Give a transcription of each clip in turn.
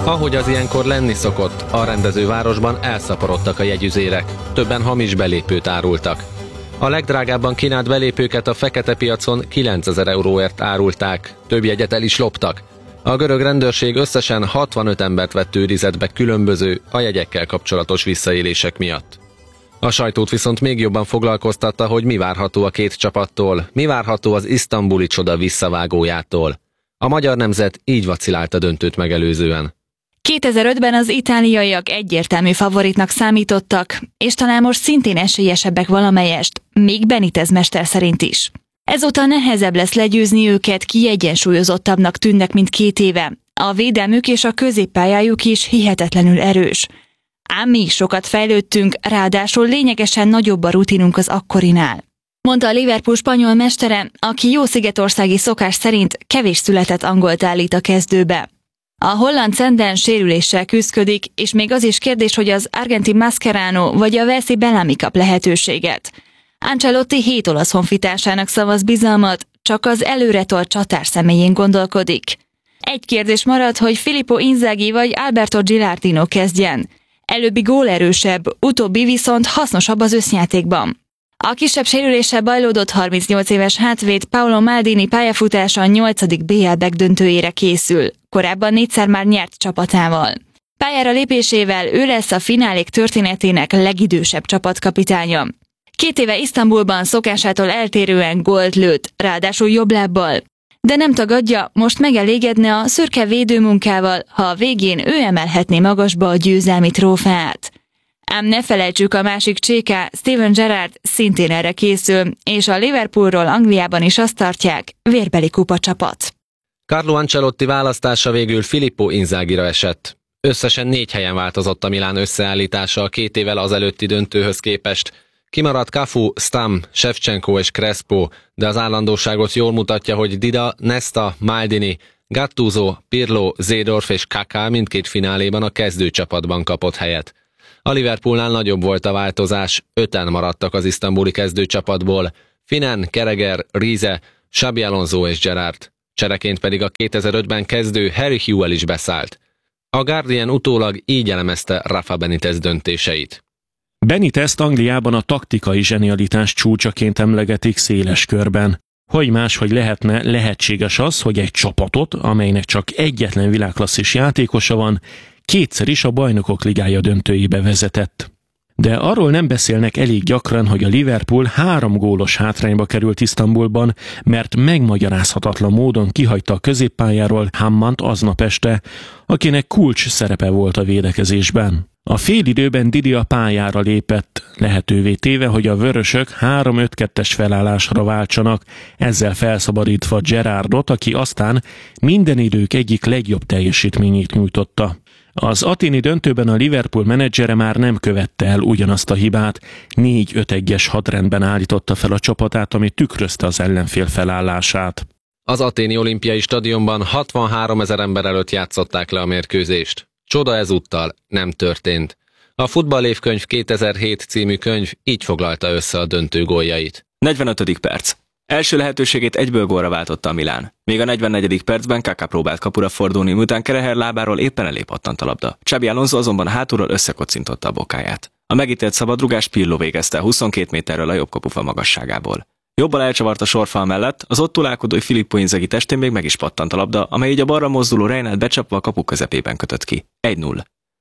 Ahogy az ilyenkor lenni szokott, a rendezővárosban elszaporodtak a jegyüzérek, többen hamis belépőt árultak. A legdrágábban kínált belépőket a fekete piacon 9000 euróért árulták, több jegyet el is loptak. A görög rendőrség összesen 65 embert vett őrizetbe különböző, a jegyekkel kapcsolatos visszaélések miatt. A sajtót viszont még jobban foglalkoztatta, hogy mi várható a két csapattól, mi várható az isztambuli csoda visszavágójától. A magyar nemzet így vacilált a döntőt megelőzően. 2005-ben az itáliaiak egyértelmű favoritnak számítottak, és talán most szintén esélyesebbek valamelyest, még Benitez mester szerint is. Ezóta nehezebb lesz legyőzni őket, kiegyensúlyozottabbnak tűnnek, mint 2 éve. A védelmük és a középpályájuk is hihetetlenül erős. Ám mi sokat fejlődtünk, ráadásul lényegesen nagyobb a rutinunk az akkorinál. Mondta a Liverpool spanyol mestere, aki jó szigetországi szokás szerint kevés született angolt állít a kezdőbe. A holland Senden sérüléssel küszködik, és még az is kérdés, hogy az argentin Mascherano vagy a walesi Bellamy kap lehetőséget. Ancelotti 7 olasz honfitársának szavaz bizalmat, csak az előretolt csatár személyén gondolkodik. Egy kérdés marad, hogy Filippo Inzaghi vagy Alberto Gilardino kezdjen. Előbbi gólerősebb, utóbbi viszont hasznosabb az összjátékban. A kisebb sérüléssel bajlódott 38 éves hátvéd Paolo Maldini pályafutása a 8. BL döntőjére készül. Korábban 4-szer már nyert csapatával. Pályára lépésével ő lesz a finálék történetének legidősebb csapatkapitánya. 2 éve Isztambulban szokásától eltérően gólt lőtt, ráadásul jobb lábbal. De nem tagadja, most megelégedne a szürke védőmunkával, ha a végén ő emelhetné magasba a győzelmi trófeát. Ám ne felejtsük, a másik cséká, Steven Gerrard szintén erre készül, és a Liverpoolról Angliában is azt tartják, vérbeli kupacsapat. Carlo Ancelotti választása végül Filippo Inzaghira esett. Összesen 4 helyen változott a Milán összeállítása a 2 évvel azelőtti döntőhöz képest. Kimaradt Cafu, Stam, Shevchenko és Crespo, de az állandóságot jól mutatja, hogy Dida, Nesta, Maldini, Gattuso, Pirlo, Seedorf és Kaká mindkét fináléban a kezdőcsapatban kapott helyet. A Liverpoolnál nagyobb volt a változás, 5-en maradtak az isztambuli kezdőcsapatból, Finen, Kereger, Rize, Xabi Alonso és Gerrard. Csereként pedig a 2005-ben kezdő Harry Hewell is beszállt. A Guardian utólag így elemezte Rafa Benitez döntéseit. Benitezt Angliában a taktikai zsenialitás csúcsaként emlegetik széles körben. Hogy máshogy lehetséges az, hogy egy csapatot, amelynek csak egyetlen világklasszis játékosa van, 2-szer is a Bajnokok Ligája döntőjébe vezetett. De arról nem beszélnek elég gyakran, hogy a Liverpool 3 gólos hátrányba került Isztambulban, mert megmagyarázhatatlan módon kihagyta a középpályáról Hammant aznap este, akinek kulcs szerepe volt a védekezésben. A félidőben Didi a pályára lépett, lehetővé téve, hogy a vörösök 3-5-2-es felállásra váltsanak, ezzel felszabadítva Gerrardot, aki aztán minden idők egyik legjobb teljesítményét nyújtotta. Az aténi döntőben a Liverpool menedzsere már nem követte el ugyanazt a hibát, 4-5-1-es hadrendben állította fel a csapatát, ami tükrözte az ellenfél felállását. Az aténi olimpiai stadionban 63 000 ember előtt játszották le a mérkőzést. Csoda ezúttal nem történt. A Futballévkönyv 2007 című könyv így foglalta össze a döntő góljait. 45. perc. Első lehetőségét egyből gólra váltotta a Milán. Még a 44. percben Kaká próbált kapura fordulni, miután Kereher lábáról éppen elépattant a labda. Xabi Alonso azonban hátulról összekocintotta a bokáját. A megítélt szabadrugást Pirlo végezte 22 méterről a jobb kapufa magasságából. Jobbal elcsavart a sorfal mellett, az ott tulálkodó Filippo Inzaghi testén még meg is pattant a labda, amely így a balra mozduló Reinát becsapva a kapu közepében kötött ki. 1-0.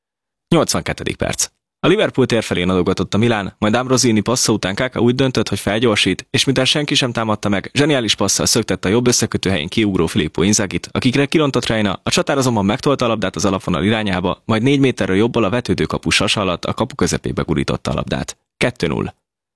82. perc. A Liverpool tér felén adogatott a Milán, majd Ambrosini passza után Kaká úgy döntött, hogy felgyorsít, és miután senki sem támadta meg, zseniális passzal szöktette a jobb összekötő helyén kiugró Filippo Inzaghit, akikre kirontott Reina, a csatár azonban megtolta a labdát az alapvonal irányába, majd 4 méterről jobbal a vetődőkapu sas alatt a kapu közepébe gurította a labdát. 2-0.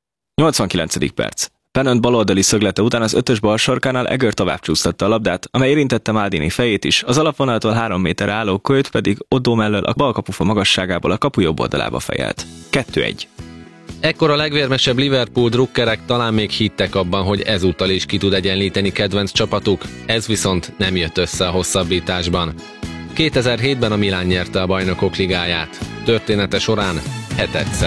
89. perc. Pennant baloldali szöglete után az 5-ös bal sarkánál Eger tovább csúsztatta a labdát, amely érintette Maldini fejét is, az alapvonaltól 3 méterre álló Kölyt pedig Oddo mellől a bal kapufa magasságából a kapu jobb oldalába fejelt. 2-1. Ekkor a legvérmesebb Liverpool drukkerek talán még hittek abban, hogy ezúttal is ki tud egyenlíteni kedvenc csapatuk, ez viszont nem jött össze a hosszabbításban. 2007-ben a Milán nyerte a Bajnokok Ligáját, története során 7-szer.